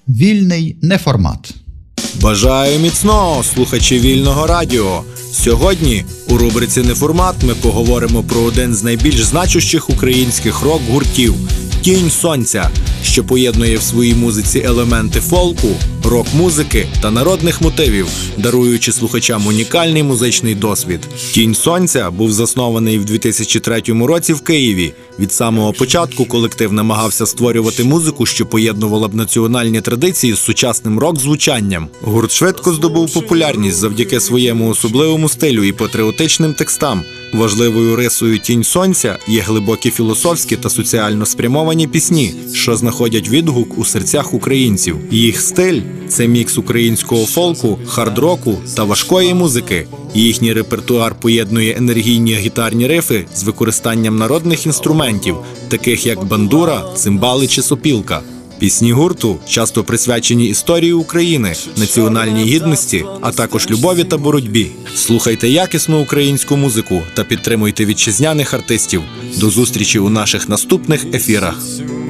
Вільний неформат. Бажаю міцного, слухачі Вільного радіо. Сьогодні у рубриці «Неформат» ми поговоримо про один з найбільш значущих українських рок-гуртів – «Тінь Сонця», що поєднує в своїй музиці елементи фолку, рок-музики та народних мотивів, даруючи слухачам унікальний музичний досвід. «Тінь Сонця» був заснований в 2003 році в Києві. Від самого початку колектив намагався створювати музику, що поєднувала б національні традиції з сучасним рок-звучанням. Гурт швидко здобув популярність завдяки своєму особливому стилю і патріотичним текстам. Важливою рисою «Тінь Сонця» є глибокі філософські та соціально спрямовані пісні, що знаходять відгук у серцях українців. Їх стиль – це мікс українського фолку, хард-року та важкої музики. Їхній репертуар поєднує енергійні гітарні рифи з використанням народних інструментів, таких як бандура, цимбали чи сопілка. Пісні гурту часто присвячені історії України, національній гідності, а також любові та боротьбі. Слухайте якісну українську музику та підтримуйте вітчизняних артистів. До зустрічі у наших наступних ефірах.